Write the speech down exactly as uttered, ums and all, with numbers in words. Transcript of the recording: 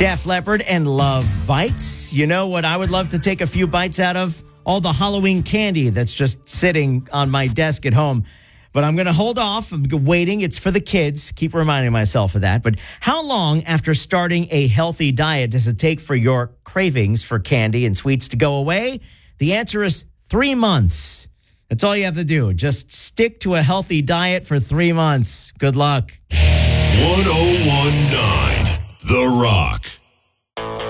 Def Leppard and Love Bites. You know what I would love to take a few bites out of? All the Halloween candy that's just sitting on my desk at home. But I'm going to hold off. I'm waiting. It's for the kids. Keep reminding myself of that. But how long after starting a healthy diet does it take for your cravings for candy and sweets to go away? The answer is three months. That's all you have to do. Just stick to a healthy diet for three months. Good luck. one oh one point nine The Rock.